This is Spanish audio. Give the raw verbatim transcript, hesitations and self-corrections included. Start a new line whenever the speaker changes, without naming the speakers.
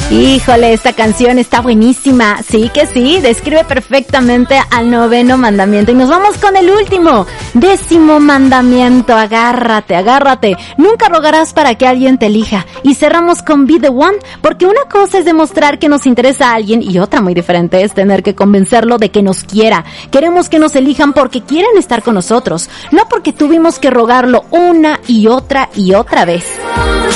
Híjole, esta canción está buenísima. Sí que sí, describe perfectamente al noveno mandamiento. Y nos vamos con el último, décimo mandamiento. Agárrate, agárrate. Nunca rogarás para que alguien te elija. Y cerramos con Be the One, porque una cosa es demostrar que nos interesa a alguien y otra muy diferente es tener que convencerlo de que nos quiera. Queremos que nos elijan porque quieren estar con nosotros, no porque tuvimos que rogarlo una y otra y otra vez.